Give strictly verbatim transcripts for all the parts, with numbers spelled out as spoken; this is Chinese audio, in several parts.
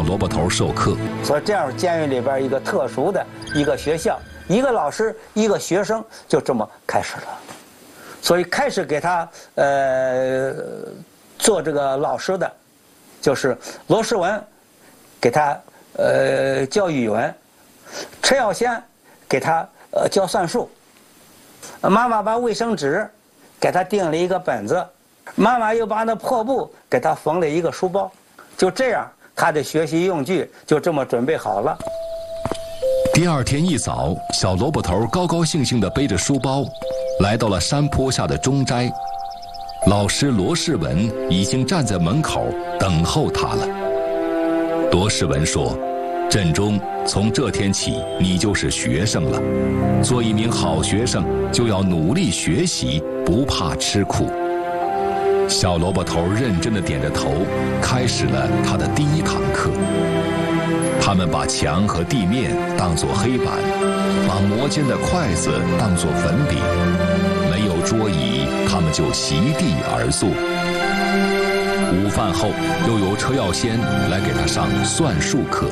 小萝卜头授课。 所以这样，监狱里边一个特殊的一个学校，一个老师，一个学生，就这么开始了。所以开始给他呃做这个老师的，就是罗世文，给他呃教语文，陈耀先给他呃教算术。妈妈把卫生纸给他订了一个本子，妈妈又把那破布给他缝了一个书包。就这样，他的学习用具就这么准备好了。 第二天一早，小萝卜头高高兴兴地背着书包，来到了山坡下的中斋。老师罗世文已经站在门口等候他了。罗世文说：“振中，从这天起，你就是学生了。做一名好学生，就要努力学习，不怕吃苦。”小萝卜头认真地点着头，开始了他的第一堂课。他们把墙和地面当作黑板，把磨尖的筷子当作粉笔。没有桌椅，他们就席地而坐。午饭后，又由车耀先来给他上算术课。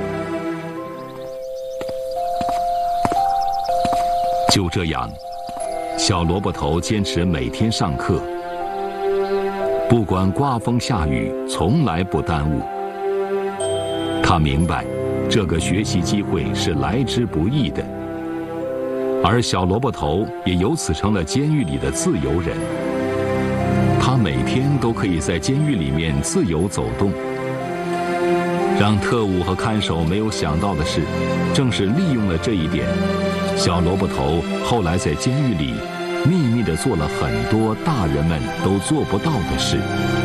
就这样，小萝卜头坚持每天上课。不管刮风下雨，从来不耽误。他明白，这个学习机会是来之不易的，而小萝卜头也由此成了监狱里的自由人。他每天都可以在监狱里面自由走动。让特务和看守没有想到的是，正是利用了这一点，小萝卜头后来在监狱里秘密地做了很多大人们都做不到的事。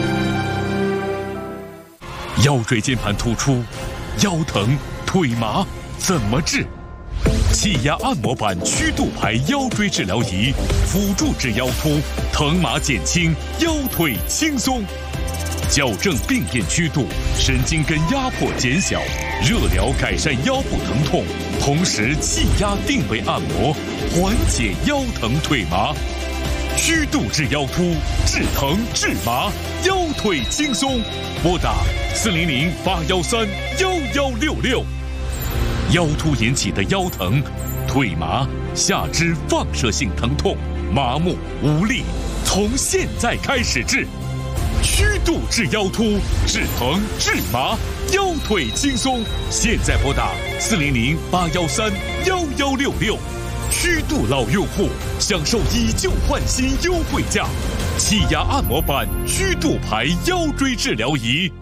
腰椎间盘突出，腰疼、腿麻，怎么治？气压按摩板曲度牌腰椎治疗仪，辅助治腰突，疼麻减轻，腰腿轻松。矫正病变曲度，神经根压迫减小，热疗改善腰部疼痛，同时气压定位按摩，缓解腰疼腿麻。曲度治腰突，治疼治麻，腰腿轻松。拨打四零零八幺三幺幺六六。腰突引起的腰疼、腿麻、下肢放射性疼痛、麻木无力，从现在开始治。曲度治腰突，治疼治麻，腰腿轻松。现在拨打四零零八幺三幺幺六六。曲度老用户享受以旧换新优惠价，气压按摩板曲度牌腰椎治疗仪。